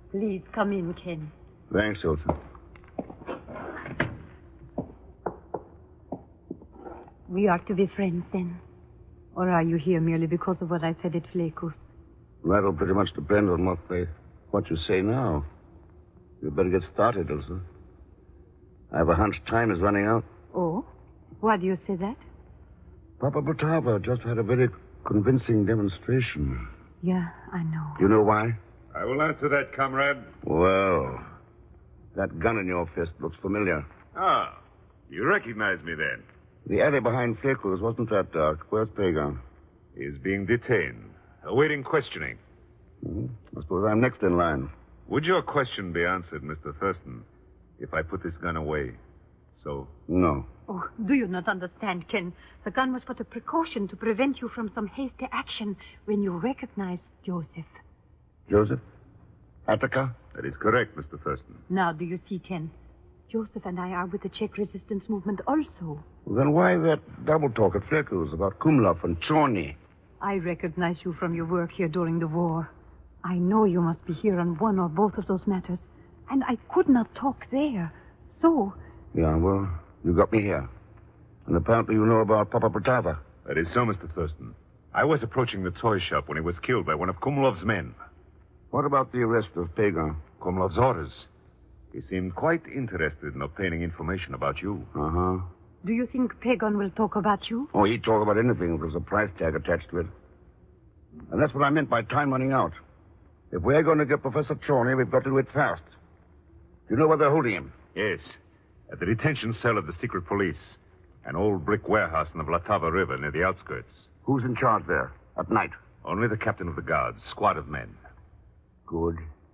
Please come in, Ken. Thanks, Ilsa. We are to be friends, then? Or are you here merely because of what I said at Flecus? That'll pretty much depend on what you say now. You'd better get started, Ilsa. I have a hunch time is running out. Oh? Why do you say that? Papa Butava just had a very convincing demonstration. Yeah, I know. You know why? I will answer that, comrade. Well, that gun in your fist looks familiar. Ah, you recognize me then. The alley behind Flecus wasn't that dark. Where's Pagan? He's being detained, awaiting questioning. I suppose I'm next in line. Would your question be answered, Mr. Thurston, if I put this gun away? So? No. Oh, do you not understand, Ken? The gun was but a precaution to prevent you from some hasty action when you recognized Joseph. Joseph? Attica? That is correct, Mr. Thurston. Now, do you see, Ken? Joseph and I are with the Czech resistance movement also. Well, then why that double talk at Flecus about Kumlov and Chorny? I recognize you from your work here during the war. I know you must be here on one or both of those matters, and I could not talk there. So... Yeah, well, you got me here. And apparently you know about Papa Butava. That is so, Mr. Thurston. I was approaching the toy shop when he was killed by one of Kumlov's men. What about the arrest of Pagan? Kumlov's orders. He seemed quite interested in obtaining information about you. Uh-huh. Do you think Pagan will talk about you? Oh, he'd talk about anything if there was a price tag attached to it. And that's what I meant by time running out. If we're going to get Professor Chorny, we've got to do it fast. Do you know where they're holding him? Yes. At the detention cell of the secret police. An old brick warehouse in the Vltava River near the outskirts. Who's in charge there? At night? Only the captain of the guards. Squad of men. Good.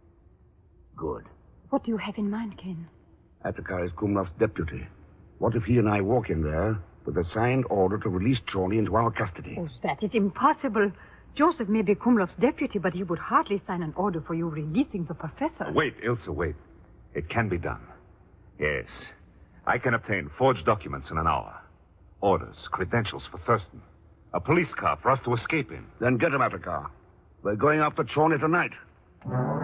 Good. What do you have in mind, Ken? Attica is Kumlov's deputy. What if he and I walk in there with a signed order to release Chorny into our custody? Oh, that is impossible. Joseph may be Kumlov's deputy, but he would hardly sign an order for you releasing the professor. Wait, Ilsa, wait. It can be done. Yes. I can obtain forged documents in an hour. Orders, credentials for Thurston. A police car for us to escape in. Then get him, Attica. We're going after Chorny tonight.